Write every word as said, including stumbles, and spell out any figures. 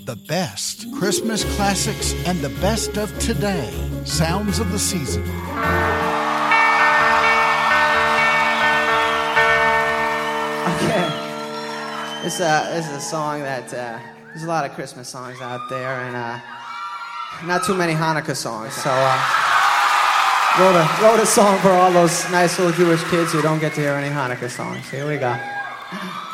The best Christmas classics and the best of today. Sounds of the season. Okay. This, uh, this is a song that, uh, there's a lot of Christmas songs out there, and uh, not too many Hanukkah songs, so uh, wrote, a, wrote a song for all those nice little Jewish kids who don't get to hear any Hanukkah songs. Here we go.